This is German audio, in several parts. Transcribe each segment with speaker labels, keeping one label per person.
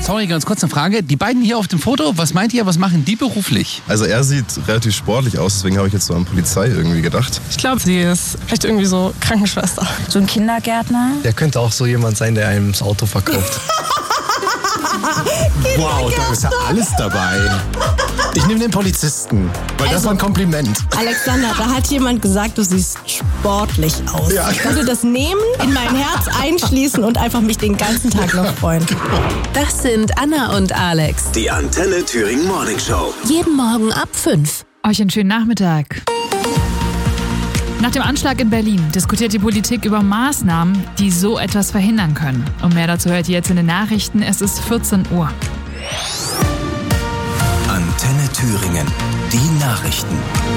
Speaker 1: Sorry, ganz kurz eine Frage. Die beiden hier auf dem Foto, was meint ihr, was machen die beruflich?
Speaker 2: Also er sieht relativ sportlich aus, deswegen habe ich jetzt so an Polizei irgendwie gedacht.
Speaker 3: Ich glaube, sie ist vielleicht irgendwie so Krankenschwester.
Speaker 4: So ein Kindergärtner.
Speaker 5: Der könnte auch so jemand sein, der einem das Auto verkauft.
Speaker 6: Wow, da ist ja alles dabei. Ich nehme den Polizisten, weil das war ein Kompliment.
Speaker 7: Alexander, da hat jemand gesagt, du siehst sportlich aus.
Speaker 6: Ja.
Speaker 7: Ich würde das nehmen, in mein Herz einschließen und einfach mich den ganzen Tag noch freuen.
Speaker 8: Das sind Anna und Alex.
Speaker 9: Die Antenne Thüringen Morning Show.
Speaker 8: Jeden Morgen ab 5.
Speaker 10: Euch einen schönen Nachmittag. Nach dem Anschlag in Berlin diskutiert die Politik über Maßnahmen, die so etwas verhindern können. Und mehr dazu hört ihr jetzt in den Nachrichten. Es ist 14 Uhr.
Speaker 9: Antenne Thüringen. Die Nachrichten.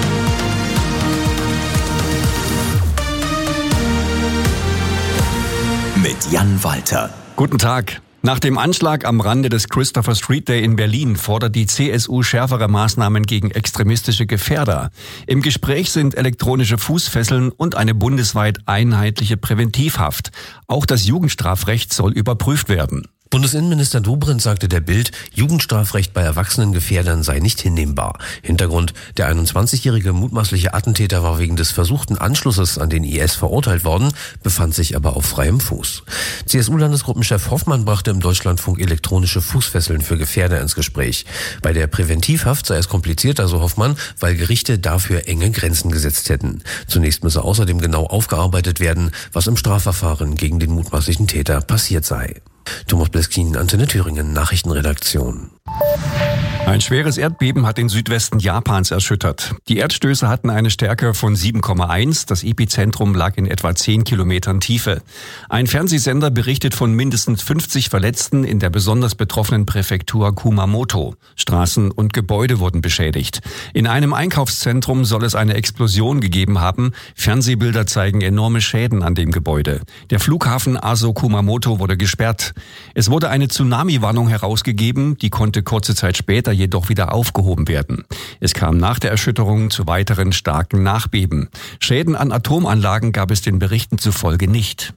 Speaker 9: Mit Jan Walter.
Speaker 11: Guten Tag. Nach dem Anschlag am Rande des Christopher Street Day in Berlin fordert die CSU schärfere Maßnahmen gegen extremistische Gefährder. Im Gespräch sind elektronische Fußfesseln und eine bundesweit einheitliche Präventivhaft. Auch das Jugendstrafrecht soll überprüft werden.
Speaker 12: Bundesinnenminister Dobrindt sagte der Bild, Jugendstrafrecht bei erwachsenen Gefährdern sei nicht hinnehmbar. Hintergrund, der 21-jährige mutmaßliche Attentäter war wegen des versuchten Anschlusses an den IS verurteilt worden, befand sich aber auf freiem Fuß. CSU-Landesgruppenchef Hoffmann brachte im Deutschlandfunk elektronische Fußfesseln für Gefährder ins Gespräch. Bei der Präventivhaft sei es komplizierter, so Hoffmann, weil Gerichte dafür enge Grenzen gesetzt hätten. Zunächst müsse außerdem genau aufgearbeitet werden, was im Strafverfahren gegen den mutmaßlichen Täter passiert sei. Thomas Bleskin, Antenne Thüringen, Nachrichtenredaktion.
Speaker 11: Ein schweres Erdbeben hat den Südwesten Japans erschüttert. Die Erdstöße hatten eine Stärke von 7,1. Das Epizentrum lag in etwa 10 Kilometern Tiefe. Ein Fernsehsender berichtet von mindestens 50 Verletzten in der besonders betroffenen Präfektur Kumamoto. Straßen und Gebäude wurden beschädigt. In einem Einkaufszentrum soll es eine Explosion gegeben haben. Fernsehbilder zeigen enorme Schäden an dem Gebäude. Der Flughafen Aso Kumamoto wurde gesperrt. Es wurde eine Tsunami-Warnung herausgegeben, die konnte kurze Zeit später jedoch wieder aufgehoben werden. Es kam nach der Erschütterung zu weiteren starken Nachbeben. Schäden an Atomanlagen gab es den Berichten zufolge nicht.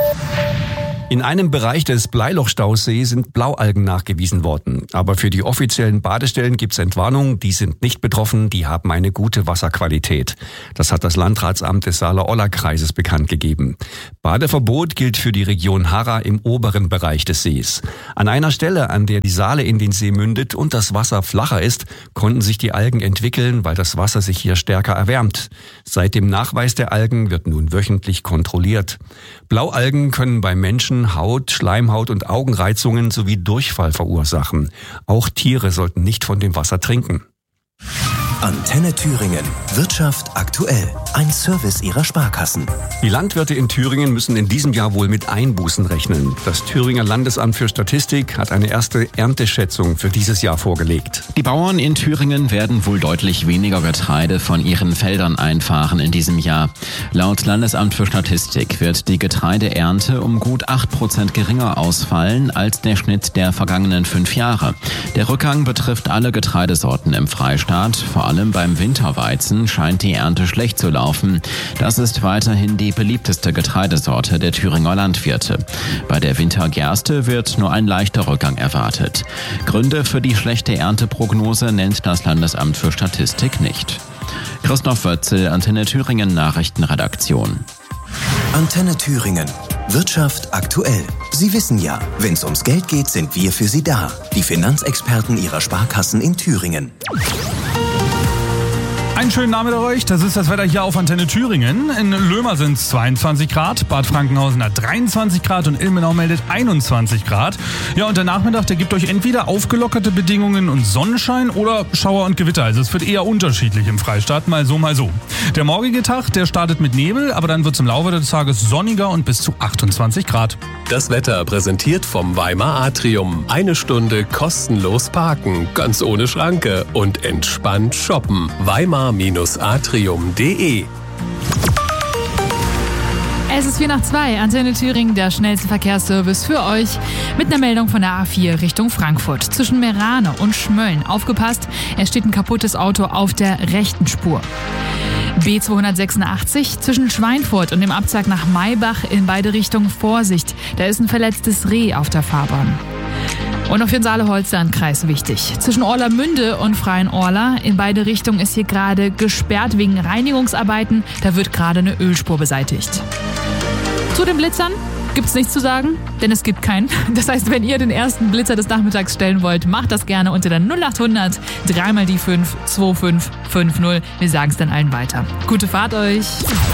Speaker 11: In einem Bereich des Bleilochstausees sind Blaualgen nachgewiesen worden. Aber für die offiziellen Badestellen gibt es Entwarnung. Die sind nicht betroffen, die haben eine gute Wasserqualität. Das hat das Landratsamt des Saale-Olla-Kreises bekannt gegeben. Badeverbot gilt für die Region Hara im oberen Bereich des Sees. An einer Stelle, an der die Saale in den See mündet und das Wasser flacher ist, konnten sich die Algen entwickeln, weil das Wasser sich hier stärker erwärmt. Seit dem Nachweis der Algen wird nun wöchentlich kontrolliert. Blaualgen können bei Menschen Haut, Schleimhaut und Augenreizungen sowie Durchfall verursachen. Auch Tiere sollten nicht von dem Wasser trinken.
Speaker 9: Antenne Thüringen. Wirtschaft aktuell. Ein Service ihrer Sparkassen.
Speaker 11: Die Landwirte in Thüringen müssen in diesem Jahr wohl mit Einbußen rechnen. Das Thüringer Landesamt für Statistik hat eine erste Ernteschätzung für dieses Jahr vorgelegt.
Speaker 1: Die Bauern in Thüringen werden wohl deutlich weniger Getreide von ihren Feldern einfahren in diesem Jahr. Laut Landesamt für Statistik wird die Getreideernte um gut 8% geringer ausfallen als der Schnitt der vergangenen 5 Jahre. Der Rückgang betrifft alle Getreidesorten im Freistaat. Vor allem beim Winterweizen scheint die Ernte schlecht zu laufen. Das ist weiterhin die beliebteste Getreidesorte der Thüringer Landwirte. Bei der Wintergerste wird nur ein leichter Rückgang erwartet. Gründe für die schlechte Ernteprognose nennt das Landesamt für Statistik nicht. Christoph Wötzel, Antenne Thüringen Nachrichtenredaktion.
Speaker 9: Antenne Thüringen. Wirtschaft aktuell. Sie wissen ja, wenn es ums Geld geht, sind wir für Sie da. Die Finanzexperten Ihrer Sparkassen in Thüringen.
Speaker 13: Einen schönen Nachmittag euch, das ist das Wetter hier auf Antenne Thüringen. In Löhmer sind es 22 Grad, Bad Frankenhausen hat 23 Grad und Ilmenau meldet 21 Grad. Ja, und der Nachmittag, der gibt euch entweder aufgelockerte Bedingungen und Sonnenschein oder Schauer und Gewitter. Also es wird eher unterschiedlich im Freistaat, mal so, mal so. Der morgige Tag, der startet mit Nebel, aber dann wird es im Laufe des Tages sonniger und bis zu 28 Grad.
Speaker 14: Das Wetter präsentiert vom Weimar Atrium. 1 Stunde kostenlos parken, ganz ohne Schranke und entspannt shoppen. Weimar-atrium.de.
Speaker 10: Es ist 4:02, Antenne Thüringen, der schnellste Verkehrsservice für euch. Mit einer Meldung von der A4 Richtung Frankfurt. Zwischen Meerane und Schmölln. Aufgepasst, es steht ein kaputtes Auto auf der rechten Spur. B286 zwischen Schweinfurt und dem Abzweig nach Maybach in beide Richtungen Vorsicht. Da ist ein verletztes Reh auf der Fahrbahn. Und noch für den Saale-Holstein-Kreis wichtig. Zwischen Orlamünde und Freienorla in beide Richtungen ist hier gerade gesperrt wegen Reinigungsarbeiten. Da wird gerade eine Ölspur beseitigt. Zu den Blitzern gibt's nichts zu sagen, denn es gibt keinen. Das heißt, wenn ihr den ersten Blitzer des Nachmittags stellen wollt, macht das gerne unter der 0800 3 mal die 5 2550. Wir sagen es dann allen weiter. Gute Fahrt euch!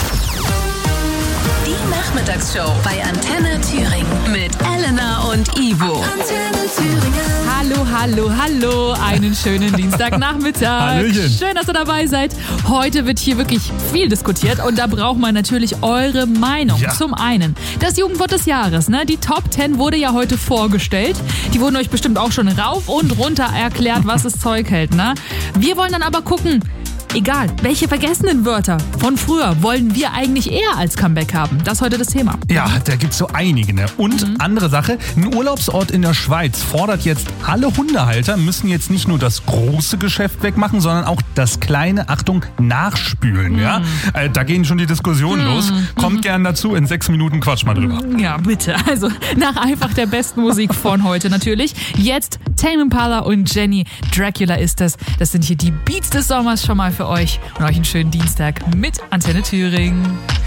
Speaker 8: Die Nachmittagsshow bei Antenne Thüringen mit Elena und Ivo. Antenne Thüringen.
Speaker 10: Hallo, hallo, hallo. Einen schönen Dienstagnachmittag.
Speaker 13: Hallöchen.
Speaker 10: Schön, dass ihr dabei seid. Heute wird hier wirklich viel diskutiert und da braucht man natürlich eure Meinung.
Speaker 13: Ja.
Speaker 10: Zum einen das Jugendwort des Jahres. Ne? Die Top 10 wurde ja heute vorgestellt. Die wurden euch bestimmt auch schon rauf und runter erklärt, was das Zeug hält. Ne? Wir wollen dann aber gucken, egal, welche vergessenen Wörter von früher wollen wir eigentlich eher als Comeback haben? Das ist heute das Thema.
Speaker 13: Ja, da gibt's so einige. Ne? Und andere Sache, ein Urlaubsort in der Schweiz fordert jetzt, alle Hundehalter müssen jetzt nicht nur das große Geschäft wegmachen, sondern auch das kleine, Achtung, nachspülen. Ja? Da gehen schon die Diskussionen los. Kommt gern dazu, in 6 Minuten quatsch mal drüber.
Speaker 10: Ja, bitte. Also nach einfach der besten Musik von heute natürlich. Jetzt Tame Impala und Jenny. Dracula ist es. Das sind hier die Beats des Sommers schon mal für euch. Und euch einen schönen Dienstag mit Antenne Thüringen.